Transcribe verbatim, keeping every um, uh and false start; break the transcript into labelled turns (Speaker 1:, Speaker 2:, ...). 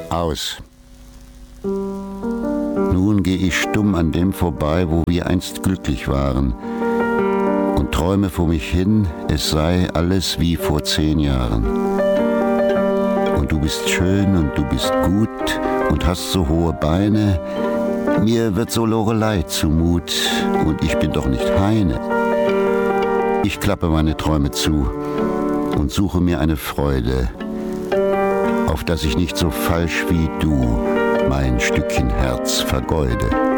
Speaker 1: Aus. Nun gehe ich stumm an dem vorbei, wo wir einst glücklich waren, und träume vor mich hin, es sei alles wie vor zehn Jahren. Und du bist schön und du bist gut und hast so hohe Beine, mir wird so Lorelei zumut und ich bin doch nicht Heine. Ich klappe meine Träume zu und suche mir eine Freude, auf dass ich nicht so falsch wie du mein Stückchen Herz vergeude.